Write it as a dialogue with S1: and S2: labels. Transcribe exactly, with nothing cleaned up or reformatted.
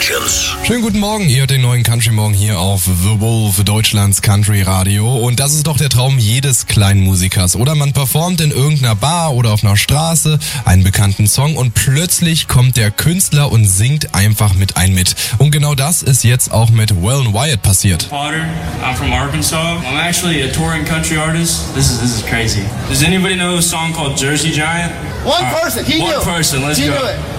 S1: Legends.
S2: Schönen guten Morgen, ihr hört den neuen Country Morgen hier auf The Wolf, Deutschlands Country Radio. Und das ist doch der Traum jedes kleinen Musikers. Oder man performt in irgendeiner Bar oder auf einer Straße einen bekannten Song und plötzlich kommt der Künstler und singt einfach mit ein mit. Und genau das ist jetzt auch mit Waylon Wyatt passiert.
S3: Potter, I'm from Arkansas. I'm actually a touring country artist. This is this is crazy. Does anybody know a song called Jersey Giant?
S4: One person, he
S3: One
S4: knew.
S3: person, let's
S4: he
S3: go.
S4: Knew it.